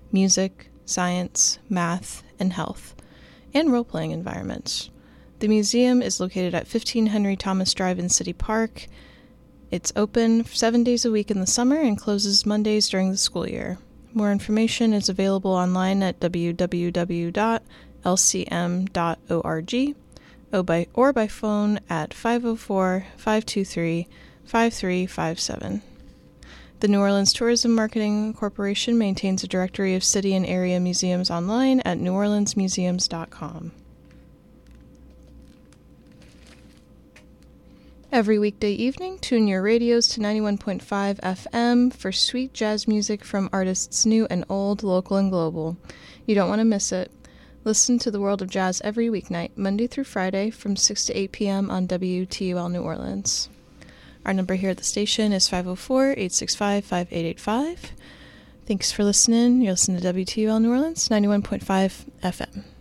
music, science, math, and health, and role-playing environments. The museum is located at 15 Henry Thomas Drive in City Park. It's open 7 days a week in the summer and closes Mondays during the school year. More information is available online at www.lcm.org or by phone at 504-523-5357. The New Orleans Tourism Marketing Corporation maintains a directory of city and area museums online at neworleansmuseums.com. Every weekday evening, tune your radios to 91.5 FM for sweet jazz music from artists new and old, local and global. You don't want to miss it. Listen to the World of Jazz every weeknight, Monday through Friday from 6 to 8 p.m. on WTUL New Orleans. Our number here at the station is 504-865-5885. Thanks for listening. You're listening to WTUL New Orleans, 91.5 FM.